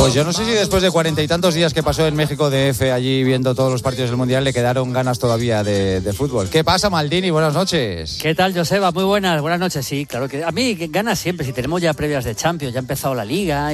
Pues yo no sé si después de 40 y tantos días que pasó en México DF allí viendo todos los partidos del Mundial le quedaron ganas todavía de fútbol. ¿Qué pasa, Maldini? Buenas noches. ¿Qué tal, Joseba? Muy buenas noches. Sí, claro que a mí ganas siempre, si tenemos ya previas de Champions, ya ha empezado la Liga